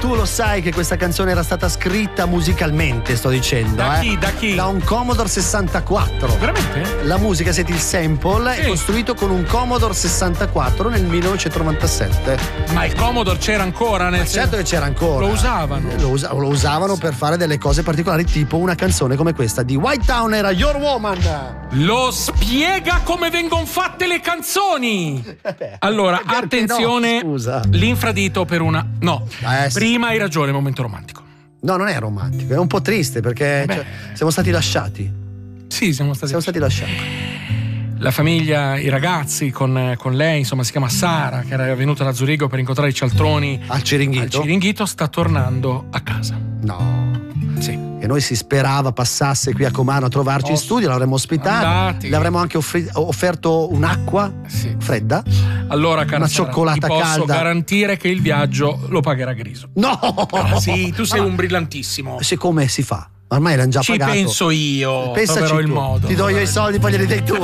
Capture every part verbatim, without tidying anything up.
tu lo sai che questa canzone era stata scritta musicalmente, sto dicendo. Da eh? chi? Da chi? Da un Commodore sessantaquattro. Veramente? La musica, senti il sample, Sì. è costruito con un Commodore sessantaquattro nel millenovecentonovantasette. Ma il Commodore c'era ancora nel Certo che c'era ancora. Lo usavano. Lo, usa- lo usavano per fare delle cose particolari, tipo una canzone come questa di White Town, era Your Woman. Lo spiega come vengono fatte le canzoni. Allora, perché attenzione, no, scusa. l'infradito per una. No, Eh, sì. prima hai ragione, momento romantico. No, non è romantico, è un po' triste perché Vabbè. cioè, siamo stati lasciati. Sì, siamo stati. Siamo stati lasciati. La famiglia, i ragazzi con, con lei, insomma, si chiama Sara, che era venuta da Zurigo per incontrare i cialtroni Al Ciringhito? al Ciringhito, sta tornando a casa. No. Sì. E noi si sperava passasse qui a Comano a trovarci in Oh, studio, l'avremmo ospitato, andati. le avremmo anche offri- offerto un'acqua Sì. fredda. Allora, cara Una Sara, cioccolata ti posso calda. garantire che il viaggio lo pagherà Griso. No! Ah, sì, tu sei Ah, un brillantissimo. se come si fa? Ormai l'hanno già Ci pagato. penso io. Pensaci troverò il tu. modo. Ti do io i soldi, poi glieli dai tu.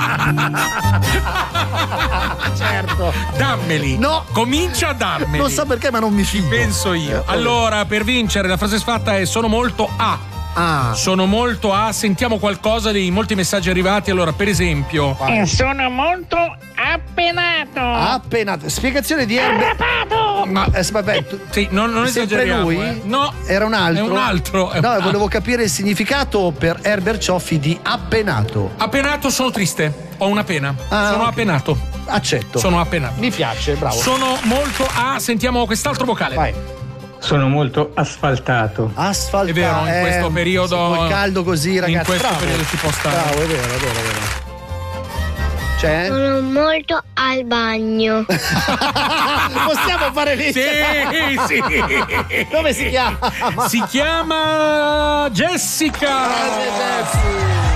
Certo. Dammeli. No. Comincia a darmeli. Non so perché, ma non mi fido. Penso io. Allora, per vincere, la frase sfatta è: sono molto a. Ah. Sono molto a. Sentiamo qualcosa dei molti messaggi arrivati. Allora, per esempio, Eh, sono molto appenato. Appena. Spiegazione di Herbert. ma Eh, vabbè, tu- sì, non, non sempre esageriamo. lui? eh. No, Era un altro? È un altro. è un No, altro. volevo capire il significato per Herbert Cioffi di appenato. Appenato, sono triste. Ho una pena. Ah, sono ok. appenato. Accetto. Sono appenato. Mi piace, bravo. Sono molto a. Sentiamo quest'altro vocale. Vai. Sono molto asfaltato. Asfaltato. È vero, in questo periodo. Col caldo così, ragazzi. In questo bravo. periodo si può stare. Bravo, è vero, è vero, è vero. C'è? Sono molto al bagno. Possiamo fare lì? Sì, sì. Come si chiama? Si chiama Jessica. Grazie, Jessy.